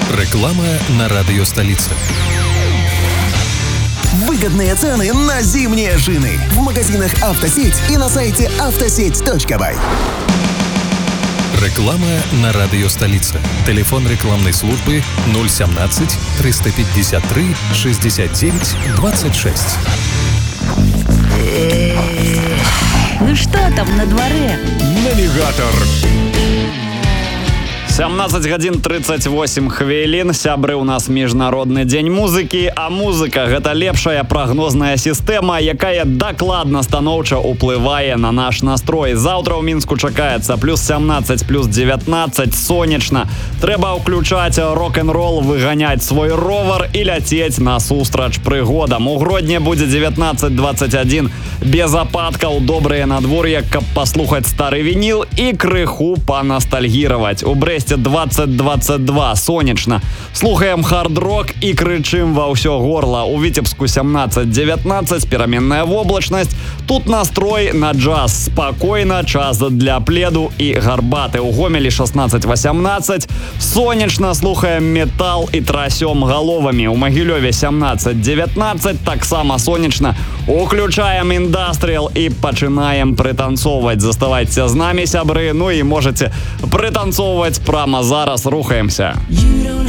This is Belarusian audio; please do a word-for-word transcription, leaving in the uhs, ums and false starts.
Реклама на радио «Столица». Выгодные цены на зимние шины в магазинах «Автосеть» и на сайте автосеть точка бай. Реклама на радио «Столица». Телефон рекламной службы ноль семнадцать триста пятьдесят три шестьдесят девять двадцать шесть. Ну что там на дворе? Навигатор. семнадцать гадзін тридцать восемь хвілін. Сябры, у нас міжнародны дзень музыкі, а музыка — гэта лепшая прагнозная сістэма, якая дакладна станоўча ўплывае на наш настрой. Заўтра ў Мінску чакаецца плюс семнадцать, плюс девятнадцать, сонечна. Трэба ўключаць рок-н-рол, выганяць свой ровар і ляцець насустрач прыгодам. У Гродні будзе девятнадцать двадцать один, без ападкаў, добрае надвор'е, каб паслухаць стары вініл і крыху паностальгіраваць. У Брэсце двадцать двадцать два, сонечна. Слухаем хард-рок і крычым ва ўсё горла. У Віцебску семнадцать девятнадцать, пераменная воблачнасць. Тут настрой на джаз. Спакойна, час для пледу і гарбаты. У Гомелі шестнадцать восемнадцать, сонечна, слухаем метал і трасём галовамі. У Магілёве семнадцать девятнадцать, таксама сонечна. Уключаем індастріал і пачынаем прытанцоўваць. Заставайцеся з намі, сябры, ну і можаце прытанцоўваць прямо зараз. Рухаемся. You don't